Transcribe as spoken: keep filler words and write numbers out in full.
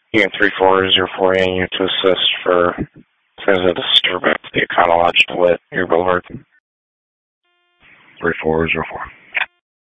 Unit three four zero four A, unit to assist for there's a disturbance, the ecological lit, your boulevard. three four zero four.